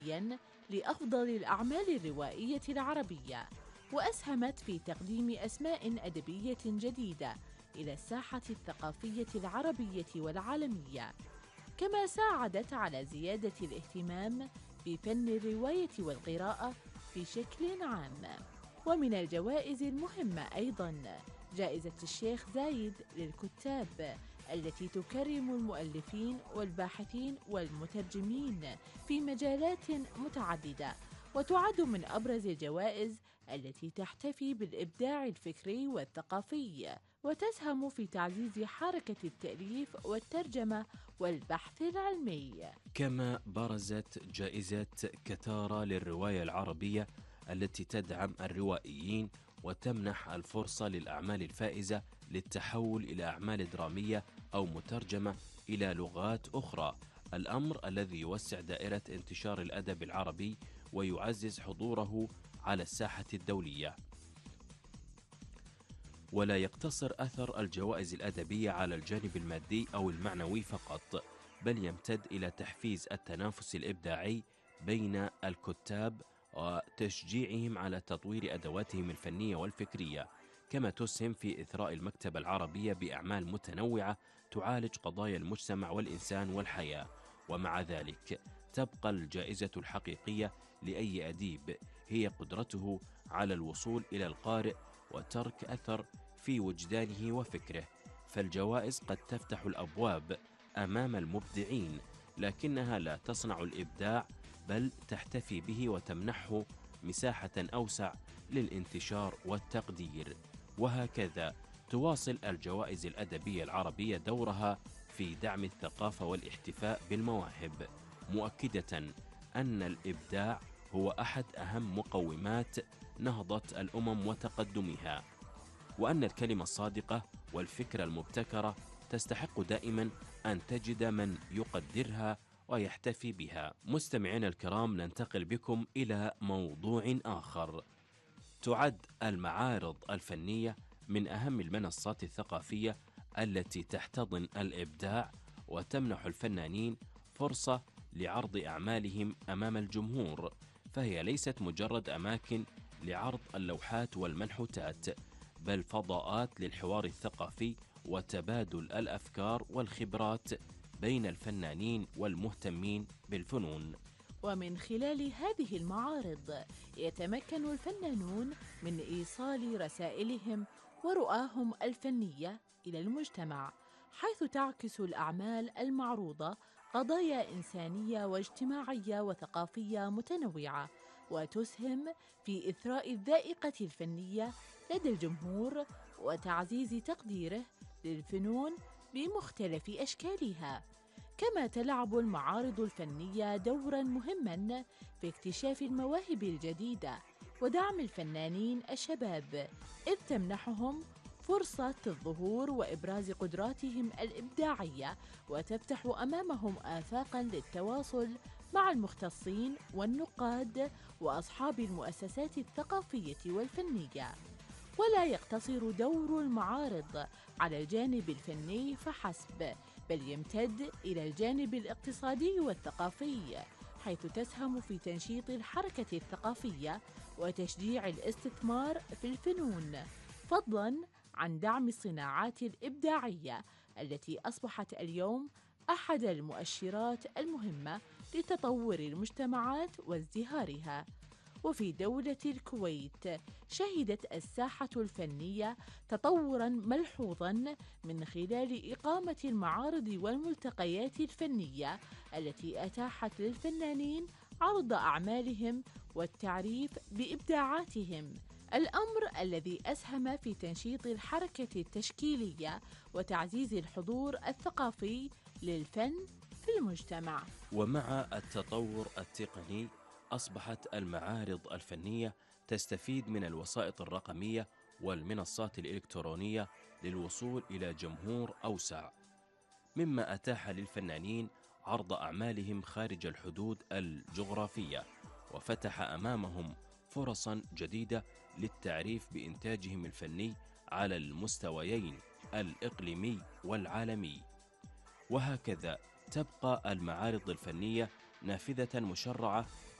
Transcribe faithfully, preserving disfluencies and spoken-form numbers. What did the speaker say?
لأفضل الأعمال الروائية العربية، وأسهمت في تقديم أسماء أدبية جديدة إلى الساحة الثقافية العربية والعالمية، كما ساعدت على زيادة الاهتمام بفن الرواية والقراءة بشكل عام. ومن الجوائز المهمة أيضاً جائزة الشيخ زايد للكتاب، التي تكرم المؤلفين والباحثين والمترجمين في مجالات متعددة، وتعد من أبرز الجوائز التي تحتفي بالإبداع الفكري والثقافي، وتسهم في تعزيز حركة التأليف والترجمة والبحث العلمي. كما برزت جائزة كتارا للرواية العربية التي تدعم الروائيين وتمنح الفرصة للأعمال الفائزة للتحول إلى أعمال درامية أو مترجمة إلى لغات أخرى، الأمر الذي يوسع دائرة انتشار الأدب العربي ويعزز حضوره على الساحة الدولية. ولا يقتصر أثر الجوائز الأدبية على الجانب المادي أو المعنوي فقط، بل يمتد إلى تحفيز التنافس الإبداعي بين الكتاب وتشجيعهم على تطوير أدواتهم الفنية والفكرية، كما تسهم في إثراء المكتبة العربية بأعمال متنوعة تعالج قضايا المجتمع والإنسان والحياة. ومع ذلك تبقى الجائزة الحقيقية لأي أديب هي قدرته على الوصول إلى القارئ وترك أثر في وجدانه وفكره، فالجوائز قد تفتح الأبواب أمام المبدعين، لكنها لا تصنع الإبداع بل تحتفي به وتمنحه مساحة أوسع للانتشار والتقدير. وهكذا تواصل الجوائز الأدبية العربية دورها في دعم الثقافة والاحتفاء بالمواهب، مؤكدة أن الإبداع هو أحد أهم مقومات نهضة الأمم وتقدمها، وأن الكلمة الصادقة والفكرة المبتكرة تستحق دائما أن تجد من يقدرها ويحتفي بها. مستمعينا الكرام، ننتقل بكم إلى موضوع آخر. تعد المعارض الفنية من أهم المنصات الثقافية التي تحتضن الإبداع وتمنح الفنانين فرصة لعرض أعمالهم أمام الجمهور، فهي ليست مجرد أماكن لعرض اللوحات والمنحوتات، بل فضاءات للحوار الثقافي وتبادل الأفكار والخبرات بين الفنانين والمهتمين بالفنون. ومن خلال هذه المعارض يتمكن الفنانون من إيصال رسائلهم ورؤاهم الفنية إلى المجتمع، حيث تعكس الأعمال المعروضة قضايا إنسانية واجتماعية وثقافية متنوعة، وتسهم في إثراء الذائقة الفنية لدى الجمهور وتعزيز تقديره للفنون بمختلف أشكالها. كما تلعب المعارض الفنية دورا مهما في اكتشاف المواهب الجديدة ودعم الفنانين الشباب، إذ تمنحهم فرصة الظهور وإبراز قدراتهم الإبداعية، وتفتح أمامهم آفاقا للتواصل مع المختصين والنقاد وأصحاب المؤسسات الثقافية والفنية. ولا يقتصر دور المعارض على الجانب الفني فحسب، بل يمتد إلى الجانب الاقتصادي والثقافي، حيث تسهم في تنشيط الحركة الثقافية وتشجيع الاستثمار في الفنون، فضلاً عن دعم الصناعات الإبداعية التي أصبحت اليوم أحد المؤشرات المهمة لتطور المجتمعات وازدهارها. وفي دولة الكويت شهدت الساحة الفنية تطوراً ملحوظاً من خلال إقامة المعارض والملتقيات الفنية التي أتاحت للفنانين عرض أعمالهم والتعريف بإبداعاتهم، الأمر الذي أسهم في تنشيط الحركة التشكيلية وتعزيز الحضور الثقافي للفن في المجتمع. ومع التطور التقني أصبحت المعارض الفنية تستفيد من الوسائط الرقمية والمنصات الإلكترونية للوصول إلى جمهور أوسع، مما أتاح للفنانين عرض أعمالهم خارج الحدود الجغرافية، وفتح أمامهم فرصاً جديدة للتعريف بإنتاجهم الفني على المستويين الإقليمي والعالمي. وهكذا تبقى المعارض الفنية نافذة مشرعة